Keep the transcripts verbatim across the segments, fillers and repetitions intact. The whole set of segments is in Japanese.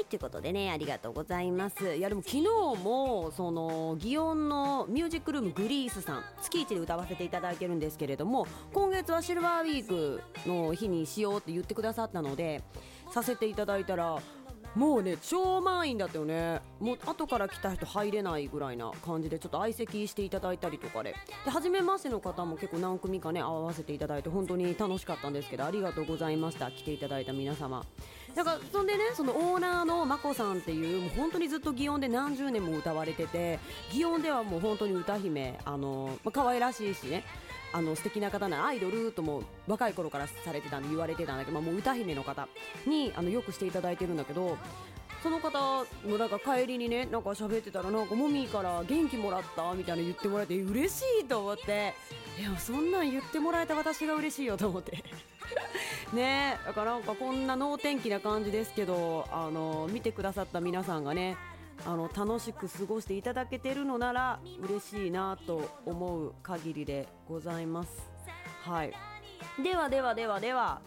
ということでね、ありがとうございます。いやでも昨日もその祇園のミュージックルームグリースさん月一で歌わせていただいてるんですけれども、今月はシルバーウィークの日にしようって言ってくださったのでさせていただいたら、もうね超満員だったよね。もう後から来た人入れないぐらいな感じで、ちょっと相席していただいたりとかで、で初めましての方も結構何組かね会わせていただいて本当に楽しかったんですけど、ありがとうございました。来ていただいた皆様。だからそんでね、そのオーナーのまこさんっていう、もう本当にずっと祇園で何十年も歌われてて、祇園ではもう本当に歌姫、あの、まあ、可愛らしいしね、あの素敵な方なアイドルとも若い頃からされてたんで言われてたんだけど、まあ、もう歌姫の方にあのよくしていただいてるんだけど、その方のなんか帰りにねなんか喋ってたら、なんかモミーから元気もらったみたいな言ってもらえて嬉しいと思って、いやそんなん言ってもらえた私が嬉しいよと思ってね。だからなんかこんな能天気な感じですけど、あの見てくださった皆さんがね、あの楽しく過ごしていただけてるのなら嬉しいなと思う限りでございます。はい、ではではではでは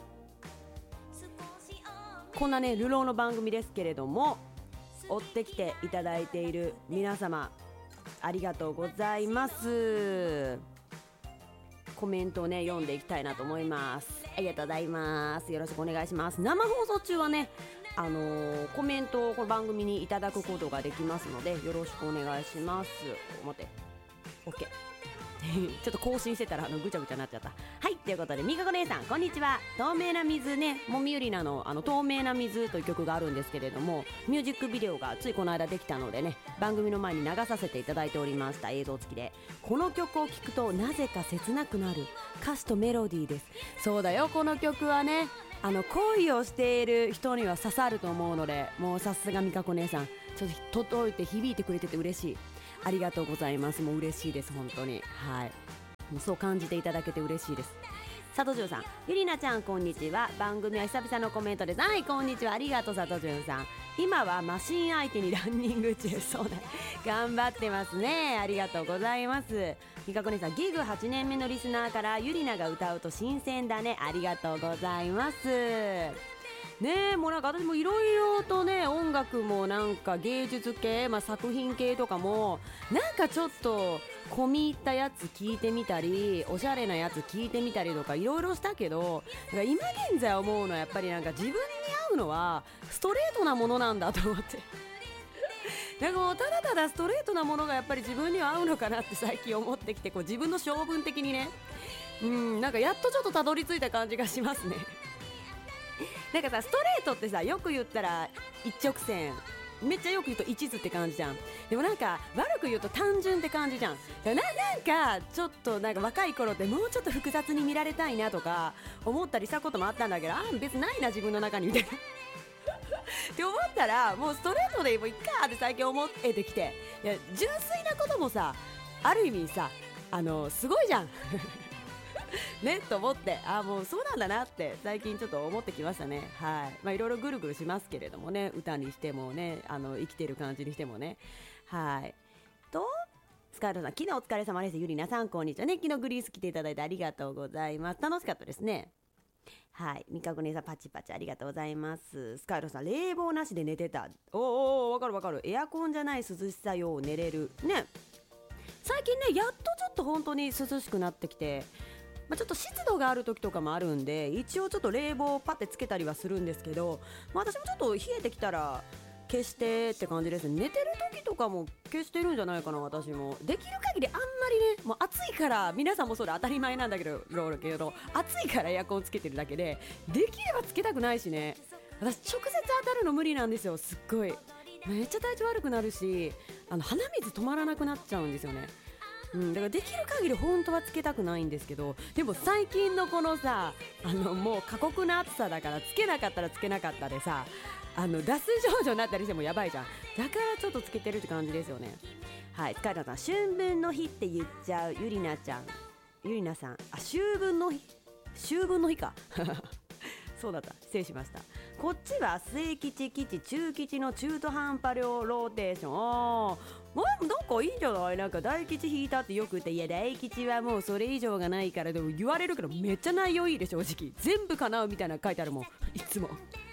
こんなね流浪の番組ですけれども、追ってきていただいている皆様ありがとうございます。コメントをね読んでいきたいなと思います。ありがとうございます。よろしくお願いします。生放送中はねあのー、コメントをこの番組にいただくことができますのでよろしくお願いします。待って OK ちょっと更新してたらあのぐちゃぐちゃになっちゃった。はい、ということでみかこ姉さんこんにちは。透明な水ね、もみゆりなのあの透明な水という曲があるんですけれども、ミュージックビデオがついこの間できたのでね、番組の前に流させていただいておりました。映像付きでこの曲を聴くとなぜか切なくなる歌詞とメロディーです。そうだよ、この曲はねあの恋をしている人には刺さると思うので、もうさすがみかこ姉さん、ちょっと届いて響いてくれてて嬉しい。ありがとうございます。もう嬉しいです本当に。はい、もうそう感じていただけて嬉しいです。佐藤潤さん、ゆりなちゃんこんにちは。番組は久々のコメントです。はい、こんにちは。ありがとう佐藤潤さん。今はマシン相手にランニング中。そうだ、頑張ってますね。ありがとうございます。みかこ姉さん、ギグはちねんめのリスナーからゆりなが歌うと新鮮だね。ありがとうございますね。えもうなんか私もいろいろとね、音楽もなんか芸術系、まあ、作品系とかもなんかちょっと込み入ったやつ聞いてみたり、おしゃれなやつ聞いてみたりとかいろいろしたけど、なんか今現在思うのはやっぱりなんか自分に合うのはストレートなものなんだと思ってなんかもうただただストレートなものがやっぱり自分には合うのかなって最近思ってきて、こう自分の性分的にね、うんなんかやっとちょっとたどり着いた感じがしますねなんかさ、ストレートってさよく言ったら一直線、めっちゃよく言うと一途って感じじゃん。でもなんか悪く言うと単純って感じじゃん。だななんかちょっとなんか若い頃ってもうちょっと複雑に見られたいなとか思ったりしたこともあったんだけど、あ別にないな自分の中にみたいなって思ったら、もうストレートでもいっかって最近思えてきて、いや純粋なこともさある意味さあのすごいじゃんねと思って、あもうそうなんだなって最近ちょっと思ってきましたね。はい、まあいろいろぐるぐるしますけれどもね、歌にしてもね、あの生きてる感じにしてもね。はいとスカイロさん、昨日お疲れ様です。ゆりなさんこんにちはね。昨日グリース来ていただいてありがとうございます。楽しかったですね。はい、みかこ姉さんパチパチありがとうございます。スカイロさん、冷房なしで寝てた。おーおーわかるわかる。エアコンじゃない涼しさよ、寝れるね。最近ねやっとちょっと本当に涼しくなってきて、まあ、ちょっと湿度がある時とかもあるんで一応ちょっと冷房をパッてつけたりはするんですけど、まあ、私もちょっと冷えてきたら消してって感じですね。寝てる時とかも消してるんじゃないかな。私もできる限りあんまりね、もう暑いから、皆さんもそれ当たり前なんだけどロールけど暑いからエアコンつけてるだけで、できればつけたくないしね。私直接当たるの無理なんですよ。すっごいめっちゃ体調悪くなるし、あの鼻水止まらなくなっちゃうんですよね。うん、だからできる限り本当はつけたくないんですけど、でも最近のこのさあのもう過酷な暑さだから、つけなかったらつけなかったでさ、あの脱水症状になったりしてもやばいじゃん。だからちょっとつけてるって感じですよね。はい、スカイラさん、春分の日って言っちゃうゆりなちゃん、ゆりなさん、あ秋分の日、秋分の日かそうだった、失礼しました。こっちは末吉吉中吉の中途半端量ローテーション。あー、なんかいいんじゃない。なんか大吉引いたってよく言って、いや大吉はもうそれ以上がないから、でも言われるけどめっちゃ内容いいで、正直全部叶うみたいなの書いてあるもんいつも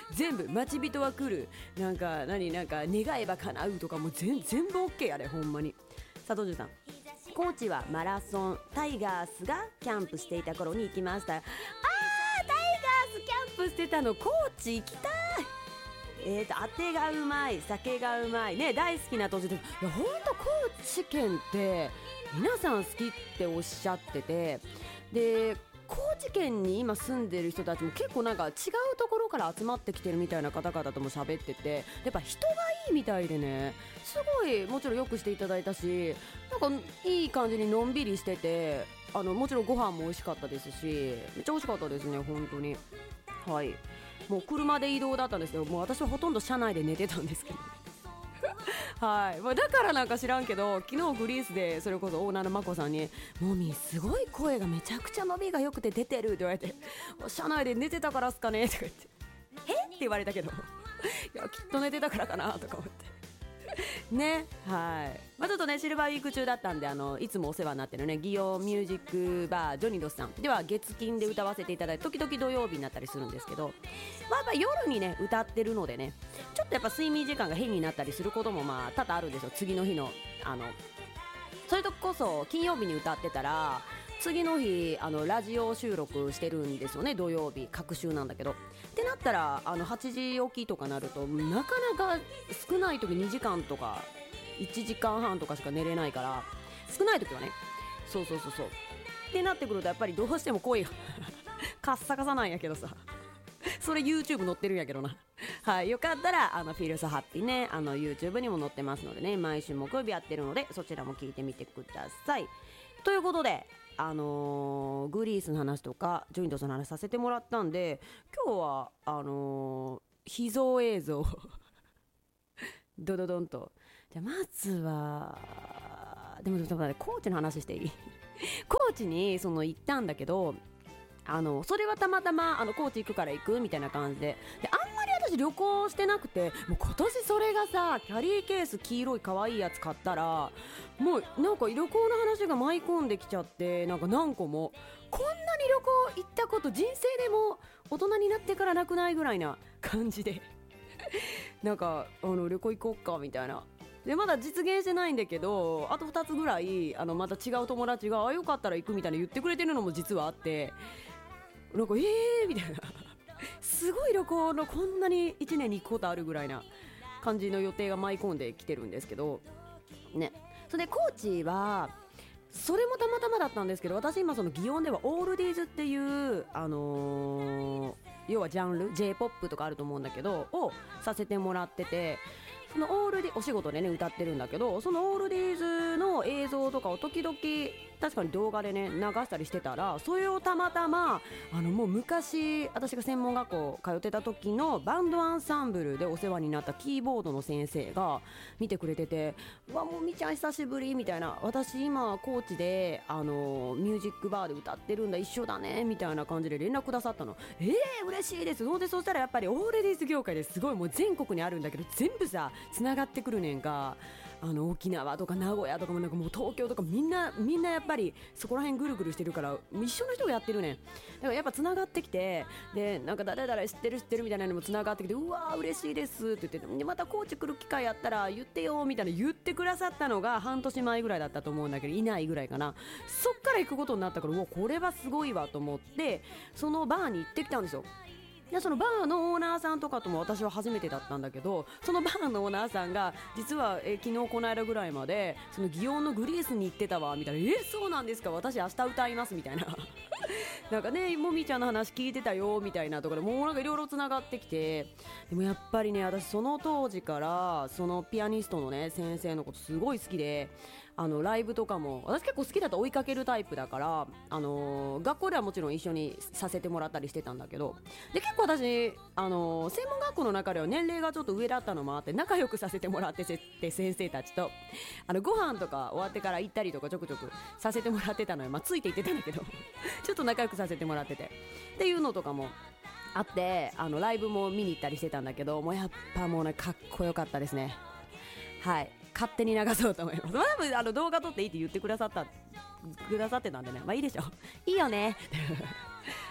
全部待ち人は来る、なんか何なんか願えば叶うとかも全全部 OK やでほんまに。佐藤さん、高知はマラソンタイガースがキャンプしていた頃に行きました。あー、タイガースキャンプしてたの、高知行きたい。えーと当てがうまい、酒がうまいね、大好きな土地です。いやほんと高知県って皆さん好きっておっしゃってて、で高知県に今住んでる人たちも結構なんか違うところから集まってきてるみたいな方々とも喋ってて、やっぱ人がいいみたいでね、すごいもちろんよくしていただいたし、なんかいい感じにのんびりしてて、あのもちろんご飯も美味しかったですし、めっちゃ美味しかったですね本当に。はい、もう車で移動だったんですけど、もう私はほとんど車内で寝てたんですけどはい、まあ、だからなんか知らんけど、昨日グリースでそれこそオーナーのまこさんにもみすごい声がめちゃくちゃ伸びが良くて出てるって言われて、車内で寝てたからっすかねとか言ってえって言われたけどいやきっと寝てたからかなとか思ってね、はい、まあ、ちょっとねシルバーウィーク中だったんで、あのいつもお世話になってるね祇園ミュージックバージョニドスさんでは月金で歌わせていただいて、時々土曜日になったりするんですけど、まあ、やっぱ夜にね歌ってるのでね、ちょっとやっぱ睡眠時間が変になったりすることもまあ多々あるんですよ。次の日のあのそういうとこそ金曜日に歌ってたら次の日あのラジオ収録してるんですよね、土曜日隔週なんだけど。ってなったらあのはちじ起きとかなるとなかなか少ない時にじかんとかいちじかんはんとかしか寝れないから、少ない時はね、そうそうそうそうってなってくるとやっぱりどうしても声がカッサカサなんやけどさそれ YouTube 載ってるんやけどなはい、よかったらあのフィルスハッピーね、あの YouTube にも載ってますのでね、毎週木曜日やってるのでそちらも聞いてみてください。ということであのー、グリースの話とかジョイントさんの話させてもらったんで、今日はあのー、秘蔵映像ドドドンと、じゃあまずはでもでもね、コーチの話していいコーチにその行ったんだけど、あのそれはたまたまあの高知行くから行くみたいな感じで、であんまり私旅行してなくて、もう今年それがさキャリーケース黄色い可愛いやつ買ったらもうなんか旅行の話が舞い込んできちゃって、なんか何個もこんなに旅行行ったこと人生でも大人になってからなくないぐらいな感じでなんかあの旅行行こっかみたいな。でまだ実現してないんだけど、あとふたつぐらいあのまた違う友達があよかったら行くみたいな言ってくれてるのも実はあって、なんかえーみたいなすごい旅行のこんなにいちねんに行くことあるぐらいな感じの予定が舞い込んできてるんですけどね。それで高知はそれもたまたまだったんですけど、私今その祇園ではオールディーズっていうあのー、要はジャンル J-ポップ とかあると思うんだけどをさせてもらってて、そのオールディお仕事でね歌ってるんだけど、そのオールディーズの映像とかを時々確かに動画でね流したりしてたら、それをたまたまあのもう昔私が専門学校通ってた時のバンドアンサンブルでお世話になったキーボードの先生が見てくれてて、うわもうみちゃん久しぶりみたいな、私今高知であのミュージックバーで歌ってるんだ一緒だねみたいな感じで連絡くださったの。えー嬉しいです。そうで、そうしたらやっぱりオールディーズ業界ですごいもう全国にあるんだけど全部さつながってくるねんか。あの沖縄とか名古屋とかもなんかもう東京とかみんなみんなやっぱりそこら辺ぐるぐるしてるから一緒の人がやってるねん。だからやっぱつながってきて、でなんか誰々知ってる知ってるみたいなのもつながってきて、うわー嬉しいですって言って、でまた高知来る機会あったら言ってよみたいな言ってくださったのが半年前ぐらいだったと思うんだけど、いないぐらいかな。そっから行くことになったから、うわこれはすごいわと思ってそのバーに行ってきたんですよ。でそのバーのオーナーさんとかとも私は初めてだったんだけど、そのバーのオーナーさんが実はえ昨日この間ぐらいまでその祇園のグリースに行ってたわみたいな、えそうなんですか私明日歌いますみたいななんかねもみちゃんの話聞いてたよみたいなところでもうなんかいろいろつながってきて、でもやっぱりね私その当時からそのピアニストのね先生のことすごい好きで、あのライブとかも私結構好きだと追いかけるタイプだから、あのー、学校ではもちろん一緒にさせてもらったりしてたんだけど、で結構私、あのー、専門学校の中では年齢がちょっと上だったのもあって仲良くさせてもらってて、先生たちとあのご飯とか終わってから行ったりとかちょくちょくさせてもらってたのよ。まあついて行ってたんだけどちょっと仲良くさせてもらっててっていうのとかもあって、あのライブも見に行ったりしてたんだけど、もうやっぱもうねかっこよかったですね。はい、勝手に流そうと思います。まあ、多分あの動画撮っていいって言ってくださったくださってたんでね、まあいいでしょいいよね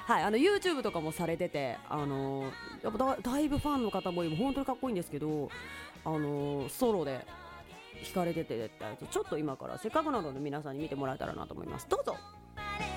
はい、あの YouTube とかもされてて、あのやっぱ だ, だいぶファンの方も今本当にかっこいいんですけど、あのソロで弾かれてて、ちょっと今からせっかくなので皆さんに見てもらえたらなと思います。どうぞ。